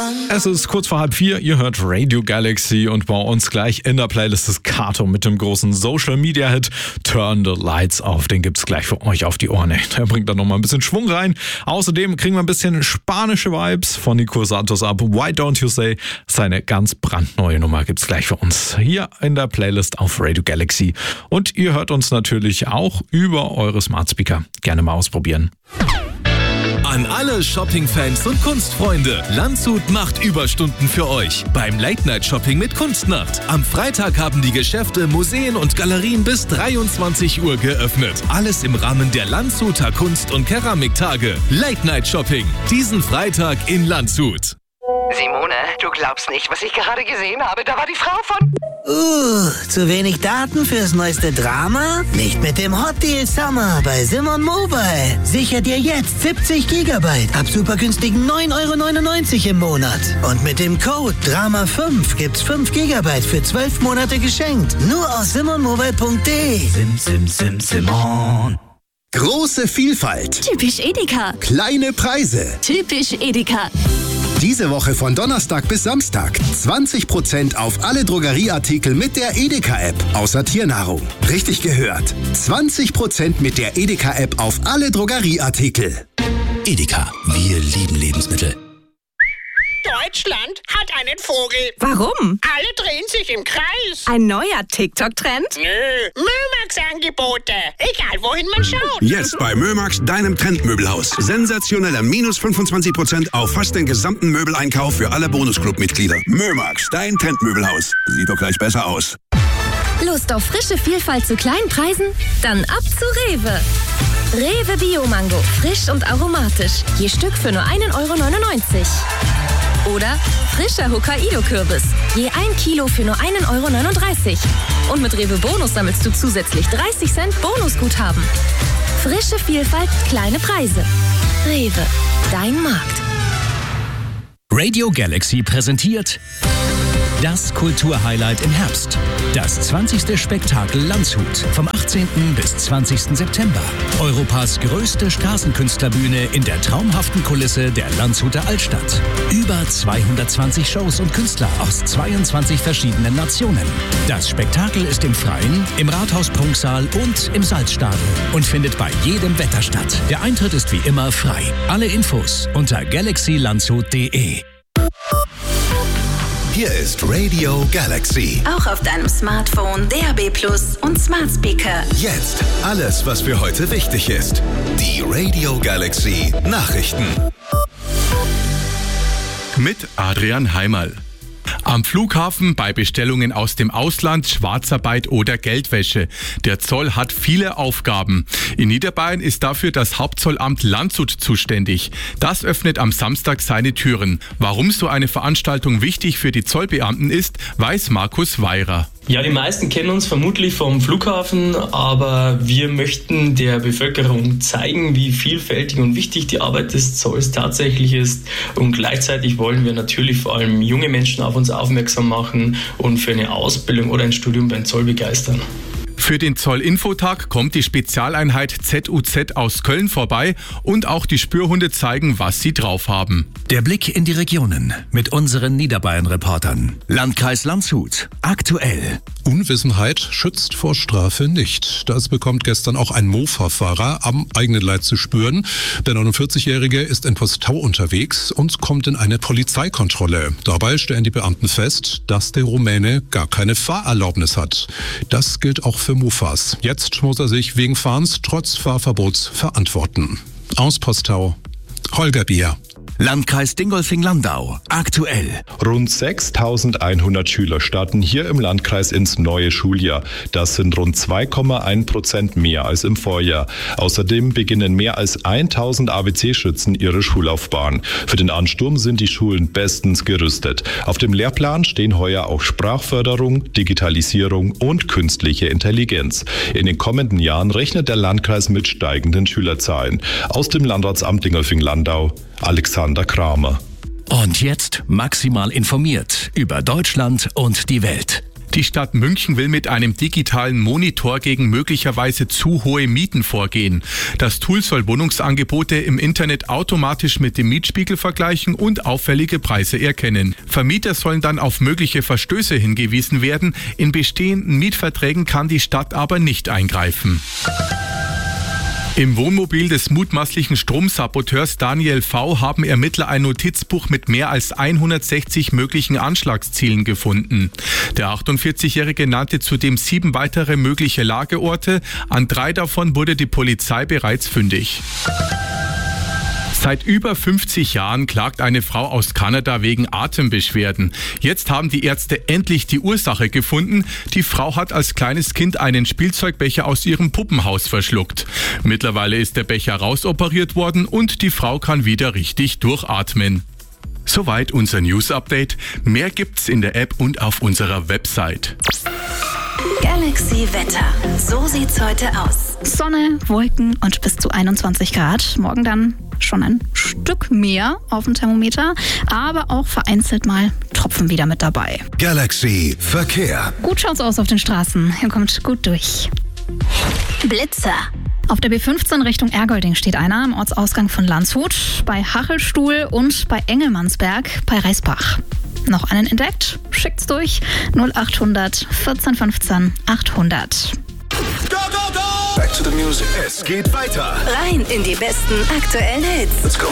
Es ist kurz vor 3:30, ihr hört Radio Galaxy und bei uns gleich in der Playlist ist Kato mit dem großen Social-Media-Hit Turn the Lights Off. Den gibt's gleich für euch auf die Ohren. Der bringt da nochmal ein bisschen Schwung rein. Außerdem kriegen wir ein bisschen spanische Vibes von Nico Santos ab. Why Don't You Say? Seine ganz brandneue Nummer gibt's gleich für uns hier in der Playlist auf Radio Galaxy. Und ihr hört uns natürlich auch über eure Smart Speaker. Gerne mal ausprobieren. An alle Shopping-Fans und Kunstfreunde, Landshut macht Überstunden für euch beim Late-Night-Shopping mit Kunstnacht. Am Freitag haben die Geschäfte, Museen und Galerien bis 23 Uhr geöffnet. Alles im Rahmen der Landshuter Kunst- und Keramiktage. Late-Night-Shopping, diesen Freitag in Landshut. Simone, du glaubst nicht, was ich gerade gesehen habe. Da war die Frau von... Zu wenig Daten fürs neueste Drama? Nicht mit dem Hot Deal Summer bei Simon Mobile. Sicher dir jetzt 70 Gigabyte ab super günstigen 9,99 € im Monat. Und mit dem Code DRAMA5 gibt's 5 Gigabyte für 12 Monate geschenkt. Nur aus simonmobile.de. Simon. Große Vielfalt. Typisch Edeka. Kleine Preise. Typisch Edeka. Diese Woche von Donnerstag bis Samstag 20% auf alle Drogerieartikel mit der Edeka-App, außer Tiernahrung. Richtig gehört. 20% mit der Edeka-App auf alle Drogerieartikel. Edeka, wir lieben Lebensmittel. Deutschland hat einen Vogel. Warum? Alle drehen sich im Kreis. Ein neuer TikTok-Trend? Nö, Mömax-Angebote. Egal, wohin man schaut. Jetzt bei Mömax, deinem Trendmöbelhaus. Sensationeller minus 25% auf fast den gesamten Möbeleinkauf für alle Bonusclub-Mitglieder. Mömax, dein Trendmöbelhaus. Sieht doch gleich besser aus. Lust auf frische Vielfalt zu kleinen Preisen? Dann ab zu Rewe. Rewe Bio-Mango, frisch und aromatisch. Je Stück für nur 1,99 €. Oder frischer Hokkaido-Kürbis. Je 1 Kilo für nur 1,39 €. Und mit Rewe Bonus sammelst du zusätzlich 30 Cent Bonusguthaben. Frische Vielfalt, kleine Preise. Rewe, dein Markt. Radio Galaxy präsentiert das Kulturhighlight im Herbst. Das 20. Spektakel Landshut vom 18. bis 20. September. Europas größte Straßenkünstlerbühne in der traumhaften Kulisse der Landshuter Altstadt. Über 220 Shows und Künstler aus 22 verschiedenen Nationen. Das Spektakel ist im Freien, im Rathaus-Prunksaal und im Salzstadel und findet bei jedem Wetter statt. Der Eintritt ist wie immer frei. Alle Infos unter galaxylandshut.de. Hier ist Radio Galaxy. Auch auf deinem Smartphone, DAB+ und Smart Speaker. Jetzt alles, was für heute wichtig ist. Die Radio Galaxy Nachrichten. Mit Adrian Heimerl. Am Flughafen bei Bestellungen aus dem Ausland, Schwarzarbeit oder Geldwäsche. Der Zoll hat viele Aufgaben. In Niederbayern ist dafür das Hauptzollamt Landshut zuständig. Das öffnet am Samstag seine Türen. Warum so eine Veranstaltung wichtig für die Zollbeamten ist, weiß Markus Weirer. Ja, die meisten kennen uns vermutlich vom Flughafen, aber wir möchten der Bevölkerung zeigen, wie vielfältig und wichtig die Arbeit des Zolls tatsächlich ist. Und gleichzeitig wollen wir natürlich vor allem junge Menschen auf uns aufmerksam machen und für eine Ausbildung oder ein Studium beim Zoll begeistern. Für den Zoll-Infotag kommt die Spezialeinheit ZUZ aus Köln vorbei und auch die Spürhunde zeigen, was sie drauf haben. Der Blick in die Regionen mit unseren Niederbayern-Reportern. Landkreis Landshut. Aktuell. Unwissenheit schützt vor Strafe nicht. Das bekommt gestern auch ein Mofa-Fahrer am eigenen Leib zu spüren. Der 49-Jährige ist in Postau unterwegs und kommt in eine Polizeikontrolle. Dabei stellen die Beamten fest, dass der Rumäne gar keine Fahrerlaubnis hat. Das gilt auch für Mofas. Jetzt muss er sich wegen Fahrens trotz Fahrverbots verantworten. Aus Postau, Holger Bier. Landkreis Dingolfing-Landau. Aktuell. Rund 6.100 Schüler starten hier im Landkreis ins neue Schuljahr. Das sind rund 2,1% mehr als im Vorjahr. Außerdem beginnen mehr als 1.000 ABC-Schützen ihre Schullaufbahn. Für den Ansturm sind die Schulen bestens gerüstet. Auf dem Lehrplan stehen heuer auch Sprachförderung, Digitalisierung und künstliche Intelligenz. In den kommenden Jahren rechnet der Landkreis mit steigenden Schülerzahlen. Aus dem Landratsamt Dingolfing-Landau, Alexander Kramer. Und jetzt maximal informiert über Deutschland und die Welt. Die Stadt München will mit einem digitalen Monitor gegen möglicherweise zu hohe Mieten vorgehen. Das Tool soll Wohnungsangebote im Internet automatisch mit dem Mietspiegel vergleichen und auffällige Preise erkennen. Vermieter sollen dann auf mögliche Verstöße hingewiesen werden. In bestehenden Mietverträgen kann die Stadt aber nicht eingreifen. Im Wohnmobil des mutmaßlichen Stromsaboteurs Daniel V. haben Ermittler ein Notizbuch mit mehr als 160 möglichen Anschlagszielen gefunden. Der 48-Jährige nannte zudem 7 weitere mögliche Lageorte. An 3 davon wurde die Polizei bereits fündig. Seit über 50 Jahren klagt eine Frau aus Kanada wegen Atembeschwerden. Jetzt haben die Ärzte endlich die Ursache gefunden. Die Frau hat als kleines Kind einen Spielzeugbecher aus ihrem Puppenhaus verschluckt. Mittlerweile ist der Becher rausoperiert worden und die Frau kann wieder richtig durchatmen. Soweit unser News-Update. Mehr gibt's in der App und auf unserer Website. Galaxy Wetter. So sieht's heute aus. Sonne, Wolken und bis zu 21 Grad. Morgen dann schon ein Stück mehr auf dem Thermometer, aber auch vereinzelt mal Tropfen wieder mit dabei. Galaxy Verkehr. Gut schaut's aus auf den Straßen. Ihr kommt gut durch. Blitzer. Auf der B15 Richtung Ergolding steht einer am Ortsausgang von Landshut, bei Hachelstuhl und bei Engelmannsberg bei Reisbach. Noch einen entdeckt? Schickt's durch 0800 14 15 800. Back to the music. Es geht weiter. Rein in die besten aktuellen Hits. Let's go.